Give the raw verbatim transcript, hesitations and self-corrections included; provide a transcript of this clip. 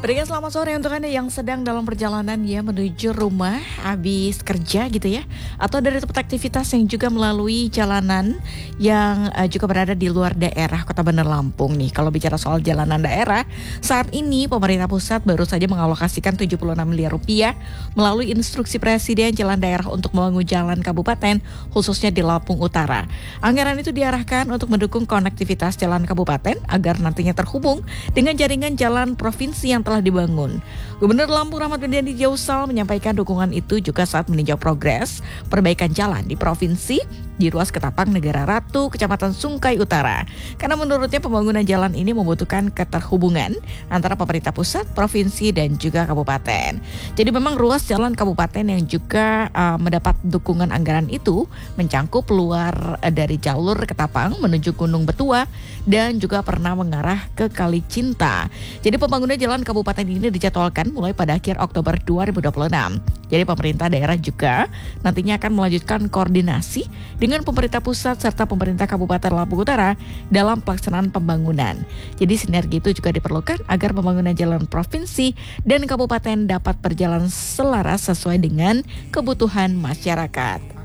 Berikan selamat sore untuk Anda yang sedang dalam perjalanan ya menuju rumah habis kerja gitu ya, atau dari tempat aktivitas yang juga melalui jalanan yang uh, juga berada di luar daerah Kota Bandar Lampung nih. Kalau bicara soal jalanan daerah, saat ini pemerintah pusat baru saja mengalokasikan tujuh puluh enam miliar rupiah melalui instruksi Presiden jalan daerah untuk membangun jalan kabupaten khususnya di Lampung Utara. Anggaran itu diarahkan untuk mendukung konektivitas jalan kabupaten agar nantinya terhubung dengan jaringan jalan provinsi yang telah dibangun. Gubernur Lampung Rahmat Mediani Jausal menyampaikan dukungan itu juga saat meninjau progres perbaikan jalan di provinsi di ruas Ketapang Negara Ratu, Kecamatan Sungkai Utara. Karena menurutnya pembangunan jalan ini membutuhkan keterhubungan antara pemerintah pusat, provinsi, dan juga kabupaten. Jadi memang ruas jalan kabupaten yang juga uh, mendapat dukungan anggaran itu mencangkup luar uh, dari jalur Ketapang menuju Gunung Betua dan juga pernah mengarah ke Kali Cinta. Jadi pembangunan jalan kabupaten ini dijadwalkan mulai pada akhir Oktober dua ribu dua puluh enam. Jadi pemerintah daerah juga nantinya akan melanjutkan koordinasi dengan pemerintah pusat serta pemerintah Kabupaten Lampung Utara dalam pelaksanaan pembangunan. Jadi sinergi itu juga diperlukan agar pembangunan jalan provinsi dan kabupaten dapat berjalan selaras sesuai dengan kebutuhan masyarakat.